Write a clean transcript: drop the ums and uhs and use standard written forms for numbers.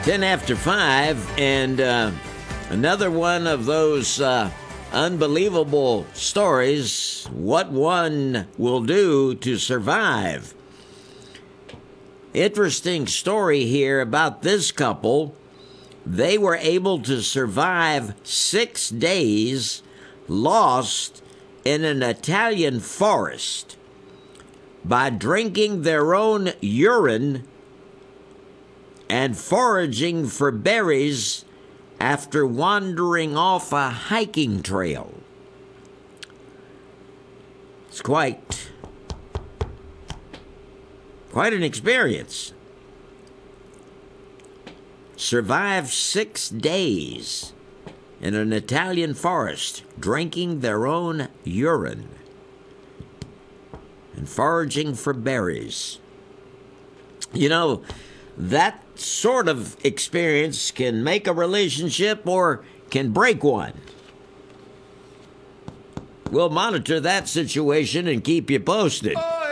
10 after 5, and another one of those unbelievable stories, what one will do to survive. Interesting story here about this couple. They were able to survive 6 days lost in an Italian forest by drinking their own urine and foraging for berries after wandering off a hiking trail. It's quite an experience. Survived 6 days in an Italian forest, drinking their own urine and foraging for berries. You know, that sort of experience can make a relationship or can break one. We'll monitor that situation and keep you posted.